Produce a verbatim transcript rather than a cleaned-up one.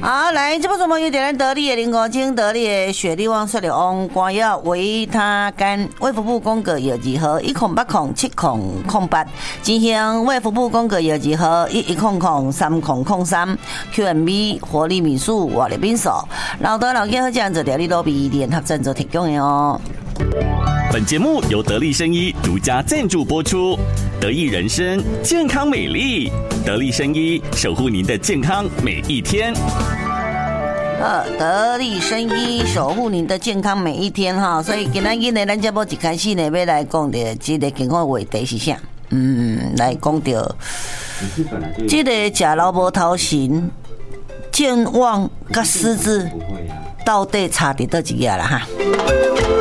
好，来，这部什么有点得力的林国清得力的雪利旺、雪利旺、光药、维他干，卫福部公告药剂号一空八空七空空八，进行卫福部公告药剂号一一空空三空空三 ，Q M B 活力米素、活力冰手，老多老健和这样子得力都比联合赞助提供的哦。 本节目由得力生医独家赞助播出，得意人生健康美丽，得力生医守护您的健康每一天。 呃，得力生医守护您的健康每一天哈，所以今仔日呢，咱节目一开始呢，要来讲的这个健康话题是啥？嗯，来讲到这个食老无头神，健忘甲失智到底差伫倒一个啦哈？